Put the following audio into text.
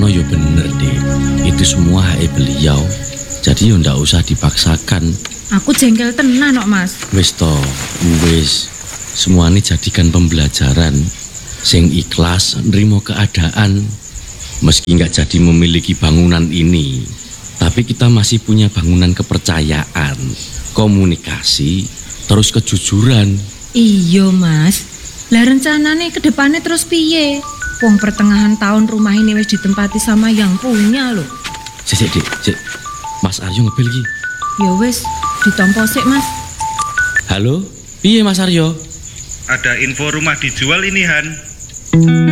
ngono ya bener, Dik. Itu semua hak beliau. Jadi ya ndak usah dipaksakan. Aku jengkel tenan kok, Mas. Wis to, wis. Semuanya jadikan pembelajaran. Sing ikhlas nrimo keadaan. Meski nggak jadi memiliki bangunan ini, tapi kita masih punya bangunan kepercayaan, komunikasi, terus kejujuran. Iya, Mas. Lah rencanane ke depannya terus piye? Wong pertengahan tahun rumah ini wis ditempati sama yang punya loh. Sik, Dik, sik. Mas Aryo ngebel iki. Ya wis, ditompo sik, Mas. Halo, piye Mas Aryo? Ada info rumah dijual ini, Han.